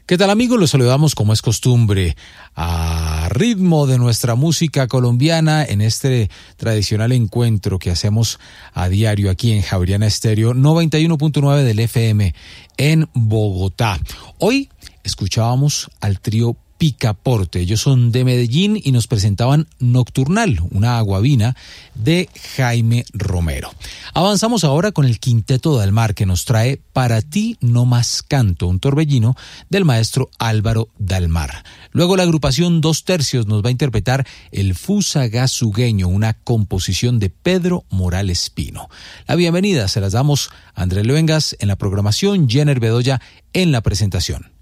¿Qué tal, amigos? Los saludamos como es costumbre a ritmo de nuestra música colombiana en este tradicional encuentro que hacemos a diario aquí en Javeriana Estéreo 91.9 del FM en Bogotá. Hoy escuchábamos al trío Picaporte. Ellos son de Medellín y nos presentaban Nocturnal, una guabina de Jaime Romero. Avanzamos ahora con el Quinteto del Mar, que nos trae Para ti no más canto, un torbellino del maestro Álvaro Dalmar. Luego la agrupación Dos Tercios nos va a interpretar El Fusagasugueño, una composición de Pedro Morales Pino. La bienvenida se las damos a Andrés Luengas en la programación, Jenner Bedoya en la presentación.